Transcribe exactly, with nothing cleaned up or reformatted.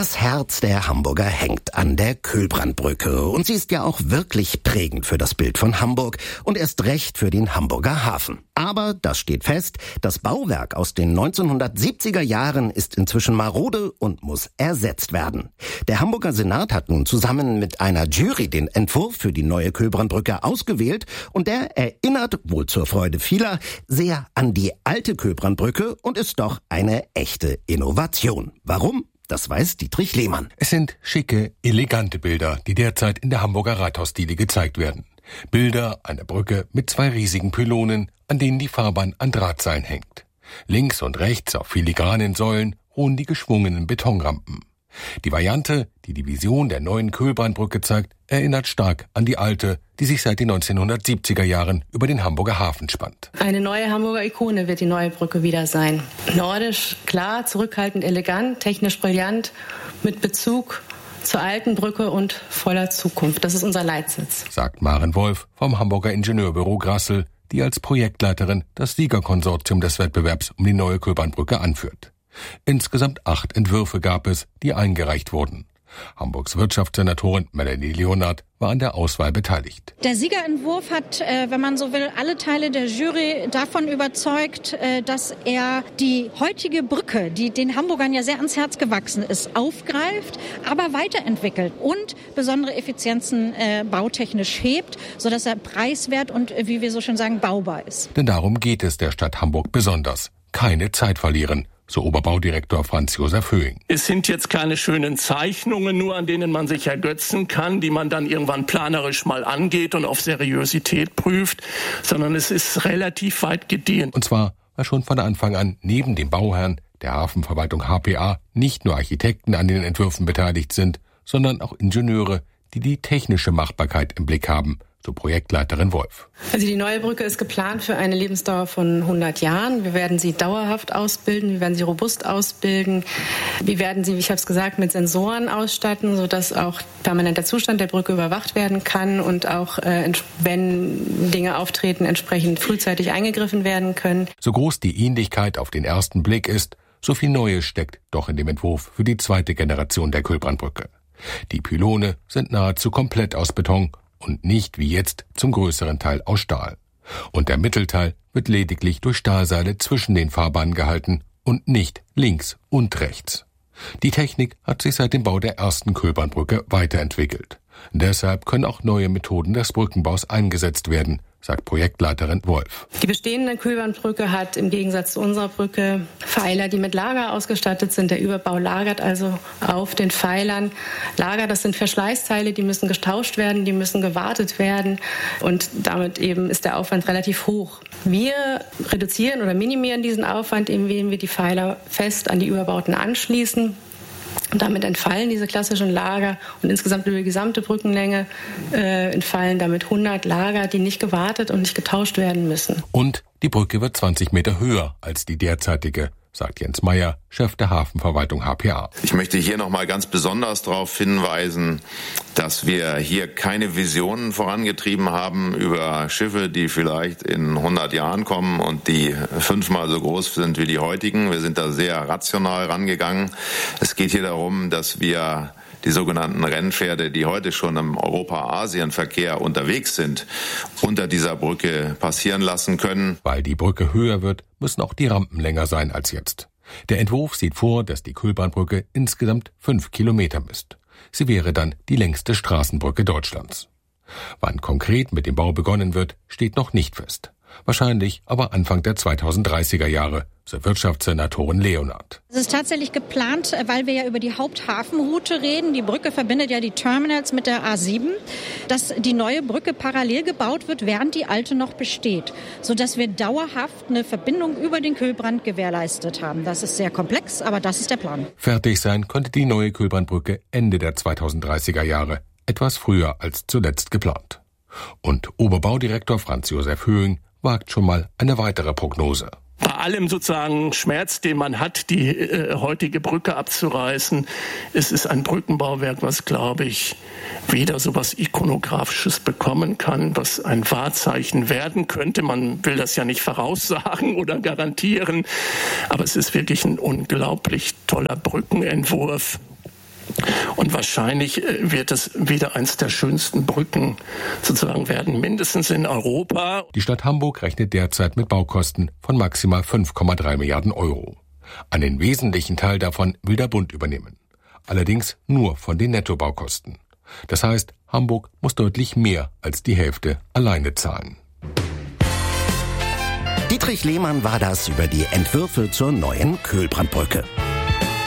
Das Herz der Hamburger hängt an der Kühlbrandbrücke und sie ist ja auch wirklich prägend für das Bild von Hamburg und erst recht für den Hamburger Hafen. Aber, das steht fest, das Bauwerk aus den neunzehnhundertsiebziger Jahren ist inzwischen marode und muss ersetzt werden. Der Hamburger Senat hat nun zusammen mit einer Jury den Entwurf für die neue Kühlbrandbrücke ausgewählt und der erinnert, wohl zur Freude vieler, sehr an die alte Kühlbrandbrücke und ist doch eine echte Innovation. Warum? Das weiß Dietrich Lehmann. Es sind schicke, elegante Bilder, die derzeit in der Hamburger Rathausdiele gezeigt werden. Bilder einer Brücke mit zwei riesigen Pylonen, an denen die Fahrbahn an Drahtseilen hängt. Links und rechts auf filigranen Säulen ruhen die geschwungenen Betonrampen. Die Variante, die die Vision der neuen Kühlbrandbrücke zeigt, erinnert stark an die alte, die sich seit den neunzehnhundertsiebziger Jahren über den Hamburger Hafen spannt. Eine neue Hamburger Ikone wird die neue Brücke wieder sein. Nordisch, klar, zurückhaltend, elegant, technisch brillant, mit Bezug zur alten Brücke und voller Zukunft. Das ist unser Leitsatz, sagt Maren Wolf vom Hamburger Ingenieurbüro Grassel, die als Projektleiterin das Siegerkonsortium des Wettbewerbs um die neue Kühlbrandbrücke anführt. Insgesamt acht Entwürfe gab es, die eingereicht wurden. Hamburgs Wirtschaftssenatorin Melanie Leonard war an der Auswahl beteiligt. Der Siegerentwurf hat, äh, wenn man so will, alle Teile der Jury davon überzeugt, äh, dass er die heutige Brücke, die den Hamburgern ja sehr ans Herz gewachsen ist, aufgreift, aber weiterentwickelt und besondere Effizienzen äh, bautechnisch hebt, sodass er preiswert und, äh, wie wir so schön sagen, baubar ist. Denn darum geht es der Stadt Hamburg besonders. Keine Zeit verlieren. So Oberbaudirektor Franz Josef Höhing. Es sind jetzt keine schönen Zeichnungen nur, an denen man sich ergötzen kann, die man dann irgendwann planerisch mal angeht und auf Seriosität prüft, sondern es ist relativ weit gediehen. Und zwar, weil schon von Anfang an neben dem Bauherrn der Hafenverwaltung H P A nicht nur Architekten an den Entwürfen beteiligt sind, sondern auch Ingenieure, die die technische Machbarkeit im Blick haben. So Projektleiterin Wolf. Also die neue Brücke ist geplant für eine Lebensdauer von hundert Jahren. Wir werden sie dauerhaft ausbilden, wir werden sie robust ausbilden. Wir werden sie, wie ich habe es gesagt, mit Sensoren ausstatten, sodass auch permanenter Zustand der Brücke überwacht werden kann und auch, äh, wenn Dinge auftreten, entsprechend frühzeitig eingegriffen werden können. So groß die Ähnlichkeit auf den ersten Blick ist, so viel Neues steckt doch in dem Entwurf für die zweite Generation der Kühlbrandbrücke. Die Pylone sind nahezu komplett aus Beton und nicht wie jetzt zum größeren Teil aus Stahl. Und der Mittelteil wird lediglich durch Stahlseile zwischen den Fahrbahnen gehalten und nicht links und rechts. Die Technik hat sich seit dem Bau der ersten Kühlbrandbrücke weiterentwickelt. Deshalb können auch neue Methoden des Brückenbaus eingesetzt werden, sagt Projektleiterin Wolf. Die bestehende Kühlbrandbrücke hat im Gegensatz zu unserer Brücke Pfeiler, die mit Lager ausgestattet sind. Der Überbau lagert also auf den Pfeilern. Lager, das sind Verschleißteile, die müssen getauscht werden, die müssen gewartet werden und damit eben ist der Aufwand relativ hoch. Wir reduzieren oder minimieren diesen Aufwand, indem wir die Pfeiler fest an die Überbauten anschließen. Und damit entfallen diese klassischen Lager und insgesamt über die gesamte Brückenlänge äh, entfallen damit hundert Lager, die nicht gewartet und nicht getauscht werden müssen. Und die Brücke wird zwanzig Meter höher als die derzeitige, sagt Jens Meyer, Chef der Hafenverwaltung H P A. Ich möchte hier noch mal ganz besonders darauf hinweisen, dass wir hier keine Visionen vorangetrieben haben über Schiffe, die vielleicht in hundert Jahren kommen und die fünfmal so groß sind wie die heutigen. Wir sind da sehr rational rangegangen. Es geht hier darum, dass wir die sogenannten Rennpferde, die heute schon im Europa-Asien-Verkehr unterwegs sind, unter dieser Brücke passieren lassen können. Weil die Brücke höher wird, müssen auch die Rampen länger sein als jetzt. Der Entwurf sieht vor, dass die Kühlbrandbrücke insgesamt fünf Kilometer misst. Sie wäre dann die längste Straßenbrücke Deutschlands. Wann konkret mit dem Bau begonnen wird, steht noch nicht fest. Wahrscheinlich aber Anfang der zweitausenddreißiger Jahre, so Wirtschaftssenatorin Leonard. Es ist tatsächlich geplant, weil wir ja über die Haupthafenroute reden. Die Brücke verbindet ja die Terminals mit der A sieben, dass die neue Brücke parallel gebaut wird, während die alte noch besteht, sodass wir dauerhaft eine Verbindung über den Kühlbrand gewährleistet haben. Das ist sehr komplex, aber das ist der Plan. Fertig sein könnte die neue Kühlbrandbrücke Ende der zweitausenddreißiger Jahre, etwas früher als zuletzt geplant. Und Oberbaudirektor Franz Josef Höhing wagt schon mal eine weitere Prognose. Bei allem sozusagen Schmerz, den man hat, die äh, heutige Brücke abzureißen, es ist ein Brückenbauwerk, was, glaube ich, weder so was Ikonografisches bekommen kann, was ein Wahrzeichen werden könnte. Man will das ja nicht voraussagen oder garantieren, aber es ist wirklich ein unglaublich toller Brückenentwurf. Und wahrscheinlich wird es wieder eins der schönsten Brücken sozusagen werden, mindestens in Europa. Die Stadt Hamburg rechnet derzeit mit Baukosten von maximal fünf Komma drei Milliarden Euro. Einen wesentlichen Teil davon will der Bund übernehmen. Allerdings nur von den Nettobaukosten. Das heißt, Hamburg muss deutlich mehr als die Hälfte alleine zahlen. Dietrich Lehmann war das über die Entwürfe zur neuen Köhlbrandbrücke.